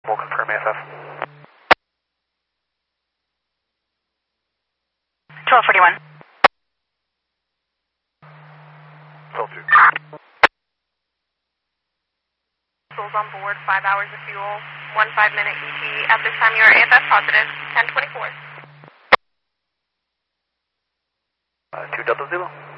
We'll confirm AFF. 1241. 12-2. Souls on board, 5 hours of fuel, 1 5-minute ET. At this time, you are AFF positive, 1024. 200.